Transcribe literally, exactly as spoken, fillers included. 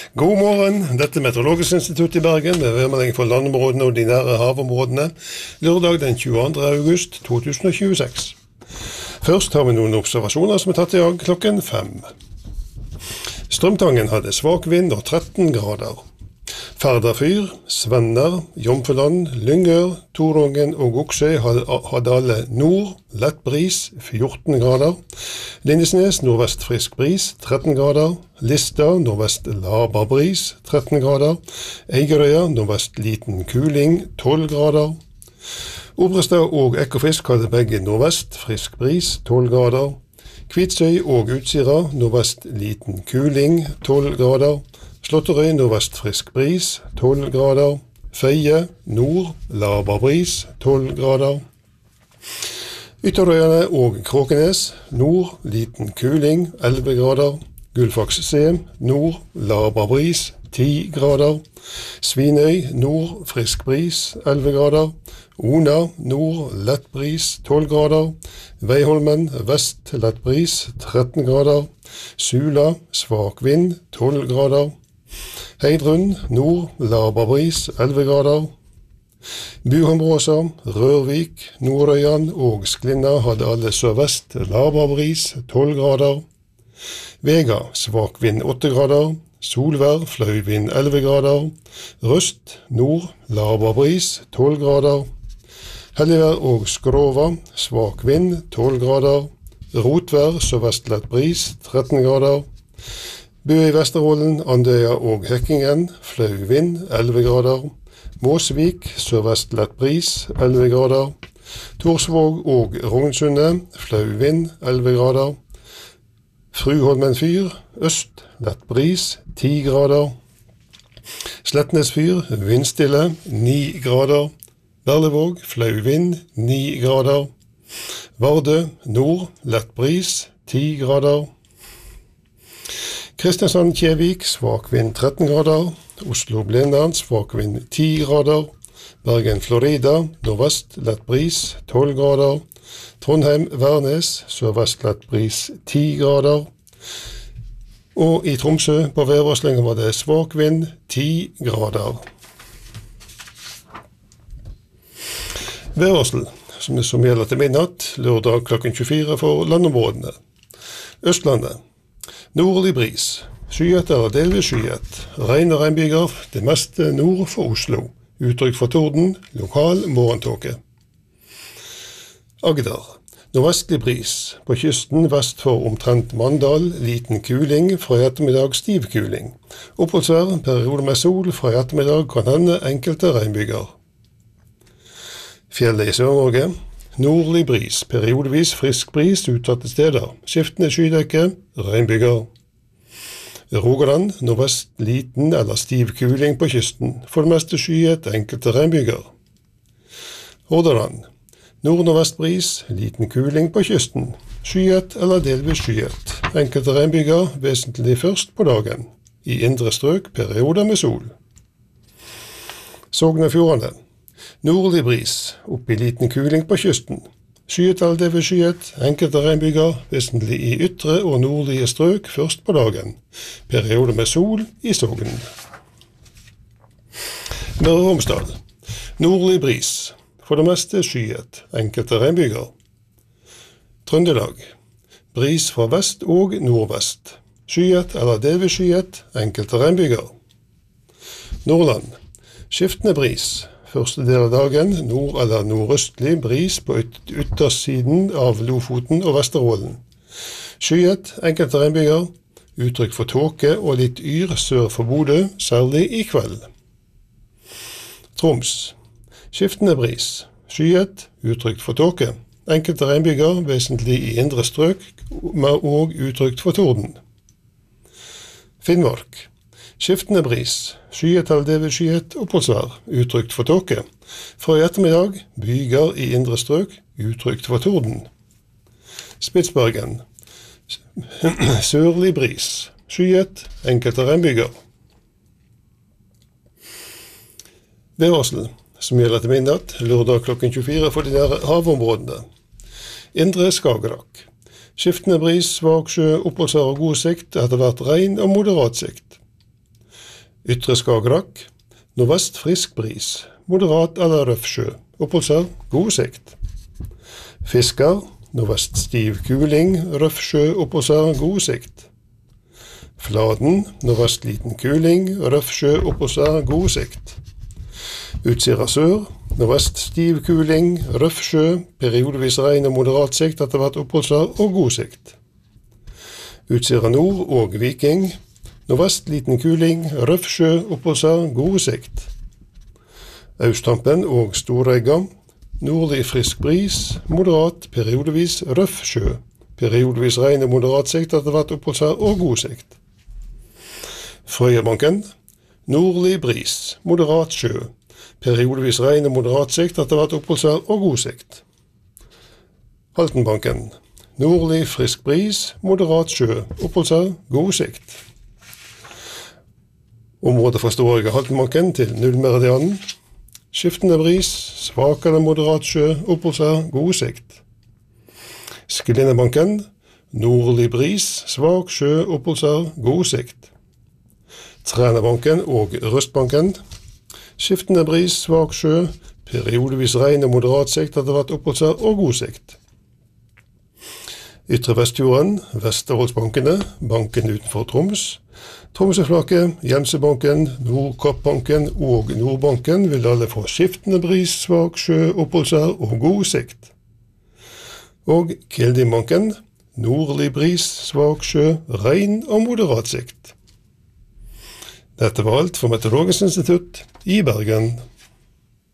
God morgen, dette er Meteorologisk institutt i Bergen med værmelding for landområdene og de nære havområdene lørdag den tjueandre august to tusen og tjueseks. Først har vi noen observasjoner som er tatt i dag klokken fem. Strømtangen hadde svak vind og tretten grader. Færderfyr, Svenner, Jomfruland, Lyngør, Torongen og Oksøy hadde alle nord, lett bris, fjorten grader. Lindesnes, nordvest frisk bris, tretten grader. Lista, nordvest laber bris, tretten grader. Eigerøya, nordvest liten kuling, tolv grader. Obrestad og Ekofisk hadde begge nordvest frisk bris, tolv grader. Kvitsøy og Utsira, nordvest liten kuling, tolv grader. Slåtterøy, nordvest frisk bris, tolv grader. Feie, nord, laber bris, tolv grader. Ytterøyene og Kråkenes, nord, liten kuling, elleve grader. Gullfaks C, nord, laber bris, ti grader. Svinøy, nord, frisk bris, elleve grader. Ona, nord, lett bris, tolv grader. Veiholmen, vest, lett bris, tretten grader. Sula, svak vind, tolv grader. Heidrun, nord, laber bris, elleve grader. Buhambråsa, Rørvik, Nordøyan og Sklinna hadde alle sørvest, laber bris, tolv grader. Vega, svak vind, åtte grader. Solvær, flau vind, elleve grader. Røst, nord, laber bris, tolv grader. Helligvær og Skrova, svak vind, tolv grader. Rotvær, sørvest lett bris, tretten grader. Bø i Vesterålen, Andøya og Hekkingen, flau vind, elleve grader. Måsvik, sørvest lett bris, elleve grader. Torsvåg og Rognsundet, flau vind, elleve grader. Fruholmen fyr, øst, lett bris, ti grader. Slettnes fyr, vindstille, ni grader. Berlevåg, flau vind, ni grader. Vardø, nord, lett bris, ti grader. Kristiansand-Kjevik, svak vind, tretten grader. Oslo-Blindern, svak vind, ti grader. Bergen-Florida, nordvest, lett bris, tolv grader. Trondheim-Værnes, sørvest lett bris, ti grader. Og i Tromsø på værvarslingen var det svak vind, ti grader. Værvarsel, som, som gjelder til midnatt, lørdag klokken tjuefire for landområdene. Østlandet. Nordlig bris, skyet eller delvis skyet, regn og regnbyger, det meste nord for Oslo, uttrykk for torden, lokal morgentåke. Agder, nordvestlig bris, på kysten vest for omtrent Mandal, liten kuling, fra i ettermiddag stiv kuling. Oppholdsvær, periode med sol, fra i ettermiddag kan hende enkelte regnbyger. Fjellet i Sør-Norge. Nordlig bris, periodevis frisk bris utsatte steder, skiftende skydekke, regnbyger. Rogaland, nordvest liten eller stiv kuling på kysten, for det meste skyet, enkelte regnbyger. Hordaland, nord-nordvest bris, liten kuling på kysten, skyet eller delvis skyet, enkelte regnbyger, vesentlig først på dagen, i indre strøk, perioder med sol. Sogn og Fjordane. Nordlig bris, opp i liten kuling på kysten. Skyet eller delvis skyet, enkelte regnbyger, vesentlig i ytre og nordlige strøk først på dagen. Periode med sol i Sogn. Møre og Romsdal. Nordlig bris, for det meste skyet, enkelte regnbyger. Trøndelag. Bris fra vest og nordvest. Skyet eller delvis skyet, enkelte regnbyger. Nordland. Skiftende bris. Første del av dagen, nord- eller nordøstlig bris på yt yttersiden av Lofoten og Vesterålen. Skyet, enkelte regnbyger, uttrykk for tåke og litt yr sør for Bodø, særlig i kveld. Troms. Skiftende bris. Skyet, uttrykk for tåke. Enkelte regnbyger, vesentlig i indre strøk, og uttrykk for torden. Finnmark. Skiftende bris, skyet eller delvis skyet, oppholdsvær, uttrykt for tåke. Fra i ettermiddag, byger i indre strøk, uttrykt for torden. Spitsbergen, sørlig bris, skyet, enkelte regnbyger. Værvarsel, som gjelder til midnatt, lørdag klokken tjuefire for de nære havområdene. Indre Skagerrak. Skiftende bris, svak sjø, oppholdsvær og god sikt, etter hvert regn og moderat sikt. Ytre Skagerrak, nordvest frisk bris, moderat eller røff sjø, oppholdsvær, god sikt. Fisker, nordvest stiv kuling, røff sjø, oppholdsvær, god sikt. Fladen, nordvest liten kuling, røff sjø, oppholdsvær, god sikt. Utsira sør, nordvest stiv kuling, røff sjø, periodevis regn og moderat sikt etter hvert oppholdsvær og god sikt. Utsira nord og Viking, nordvest liten kuling, røff sjø, oppholdsvær, god sikt. Austhampen og Storegga, nordlig frisk bris, moderat, periodevis røff sjø, periodevis regn og moderat sikt etter hvert oppholdsvær og god sikt. Frøyabanken, nordlig bris, moderat sjø, periodevis regn og moderat sikt etter hvert oppholdsvær og god sikt. Haltenbanken, nordlig frisk bris, moderat sjø, oppholdsvær, god sikt. Området fra Storegga Haltenbanken til nullmeridianen, skiftende bris, svak eller moderat sjø, oppholdsvær, god sikt. Sklinnebanken, nordlig bris, svak sjø, oppholdsvær, god sikt. Trænabanken og Røstbanken, skiftende bris, svak sjø, periodevis regn og moderat sikt etter hvert oppholdsvær og god sikt. Ytre Vestfjorden, Vesterholdsbankene, banken utenfor Troms, Tromsøflaket, Gjemsebanken, Nordkappbanken og Nordbanken vil alle få skiftende bris, svak sjø, oppholdsvær og god sikt. Og Kildimbanken, nordlig bris, svak sjø, regn og moderat sikt. Dette var alt fra Meteorologisk institutt i Bergen.